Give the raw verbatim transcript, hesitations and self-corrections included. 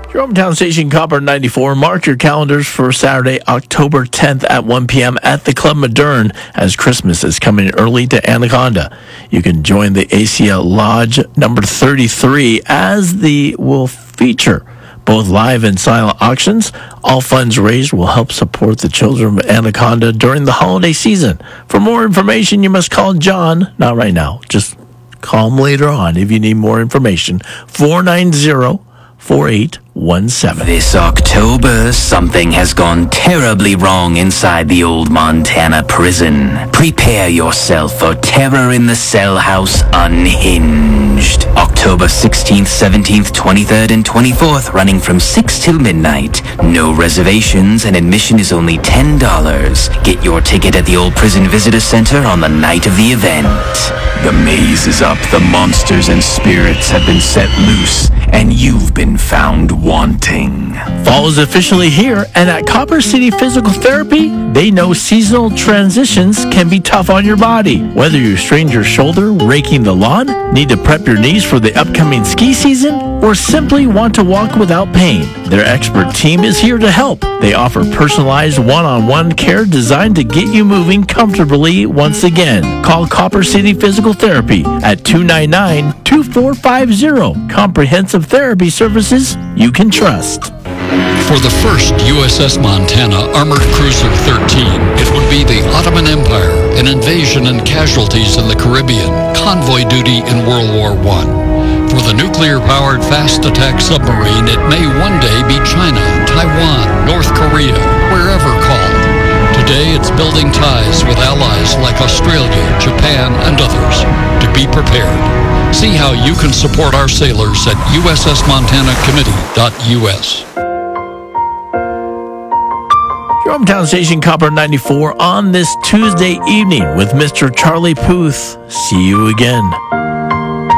Your hometown station, Copper ninety-four. Mark your calendars for Saturday, October tenth at one p.m. at the Club Moderne, as Christmas is coming early to Anaconda. You can join the A C L Lodge number thirty-three, as the will feature both live and silent auctions. All funds raised will help support the children of Anaconda during the holiday season. For more information, you must call John. Not right now. Just call him later on if you need more information. four nine zero, four eight one seven. This October, something has gone terribly wrong inside the old Montana prison. Prepare yourself for Terror in the Cell House Unhinged. October sixteenth, seventeenth, twenty-third, and twenty-fourth, running from six till midnight. No reservations, and admission is only ten dollars. Get your ticket at the old prison visitor center on the night of the event. The maze is up, the monsters and spirits have been set loose, and you've been found wanting. Fall is officially here, and at Copper City Physical Therapy, they know seasonal transitions can be tough on your body. Whether you strained your shoulder raking the lawn, need to prep your knees for the upcoming ski season, or simply want to walk without pain, their expert team is here to help. They offer personalized one-on-one care designed to get you moving comfortably once again. Call Copper City Physical Therapy at two nine nine, two four five zero. Comprehensive therapy services you can trust. For the first U S S Montana Armored Cruiser thirteen, it would be the Ottoman Empire, an invasion and casualties in the Caribbean, convoy duty in World War One. For the nuclear-powered fast attack submarine, it may one day be China, Taiwan, North Korea, wherever called. Today, it's building ties with allies like Australia, Japan, and others to be prepared. See how you can support our sailors at U S S Montana Committee dot U S. Your hometown station, Copper ninety-four, on this Tuesday evening with Mister Charlie Puth. See you again.